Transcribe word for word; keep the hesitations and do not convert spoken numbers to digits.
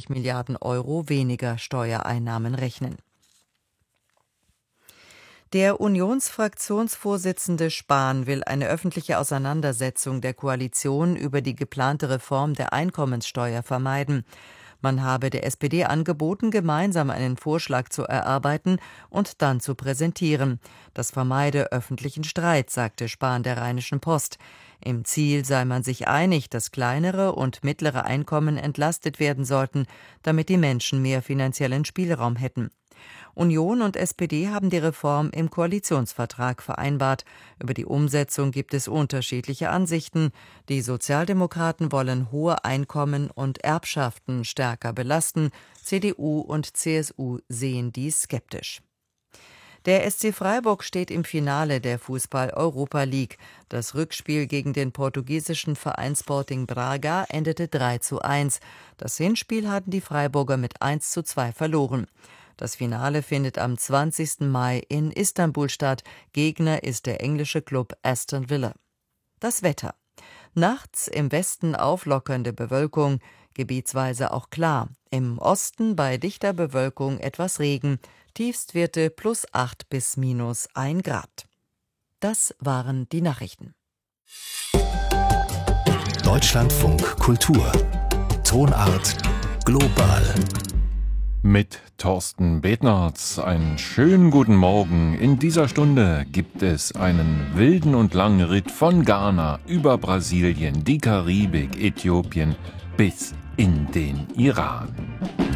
fünfzig Milliarden Euro weniger Steuereinnahmen rechnen. Der Unionsfraktionsvorsitzende Spahn will eine öffentliche Auseinandersetzung der Koalition über die geplante Reform der Einkommenssteuer vermeiden. Man habe der S P D angeboten, gemeinsam einen Vorschlag zu erarbeiten und dann zu präsentieren. Das vermeide öffentlichen Streit, sagte Spahn der Rheinischen Post. Im Ziel sei man sich einig, dass kleinere und mittlere Einkommen entlastet werden sollten, damit die Menschen mehr finanziellen Spielraum hätten. Union und S P D haben die Reform im Koalitionsvertrag vereinbart. Über die Umsetzung gibt es unterschiedliche Ansichten. Die Sozialdemokraten wollen hohe Einkommen und Erbschaften stärker belasten. C D U und C S U sehen dies skeptisch. Der S C Freiburg steht im Finale der Fußball-Europa League. Das Rückspiel gegen den portugiesischen Verein Sporting Braga endete drei zu eins. Das Hinspiel hatten die Freiburger mit eins zu zwei verloren. Das Finale findet am zwanzigsten Mai in Istanbul statt. Gegner ist der englische Klub Aston Villa. Das Wetter. Nachts im Westen auflockernde Bewölkung, gebietsweise auch klar. Im Osten bei dichter Bewölkung etwas Regen. Tiefstwerte plus acht bis minus ein Grad. Das waren die Nachrichten. Deutschlandfunk Kultur. Tonart global. Mit Thorsten Betnerz. Einen schönen guten Morgen. In dieser Stunde gibt es einen wilden und langen Ritt von Ghana über Brasilien, die Karibik, Äthiopien bis in den Iran.